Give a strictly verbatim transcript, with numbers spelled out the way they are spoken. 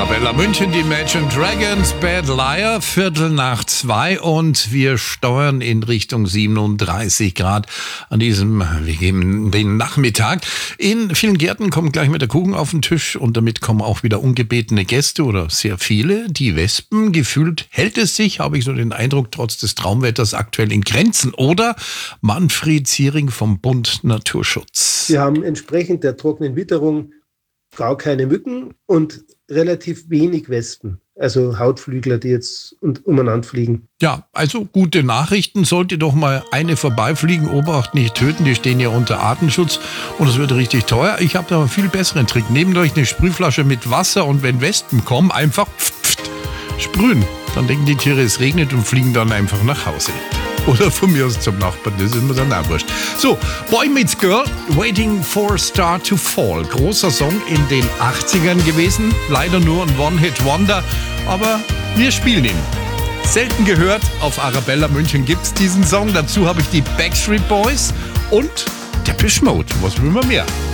Arabella München, die Imagine Dragons, Bad Liar, Viertel nach zwei und wir steuern in Richtung siebenunddreißig Grad an diesem, wir geben den Nachmittag. In vielen Gärten kommt gleich mit der Kuchen auf den Tisch und damit kommen auch wieder ungebetene Gäste oder sehr viele. Die Wespen, gefühlt hält es sich, habe ich so den Eindruck, trotz des Traumwetters aktuell in Grenzen. Oder Manfred Ziering vom Bund Naturschutz. Wir haben entsprechend der trockenen Witterung gar keine Mücken und relativ wenig Wespen, also Hautflügler, die jetzt umeinander fliegen. Ja, also gute Nachrichten. Sollte doch mal eine vorbeifliegen, Obacht, nicht töten, die stehen ja unter Artenschutz und es wird richtig teuer. Ich habe da einen viel besseren Trick. Nehmt euch eine Sprühflasche mit Wasser und wenn Wespen kommen, einfach pft, pft, sprühen. Dann denken die Tiere, es regnet und fliegen dann einfach nach Hause. Oder von mir aus zum Nachbarn, das ist mir dann auch wurscht. So, Boy Meets Girl, Waiting for Star to Fall. Großer Song in den achtzigern gewesen. Leider nur ein One-Hit-Wonder, aber wir spielen ihn. Selten gehört, auf Arabella München gibt's diesen Song. Dazu habe ich die Backstreet Boys und Depeche Mode. Was will man mehr?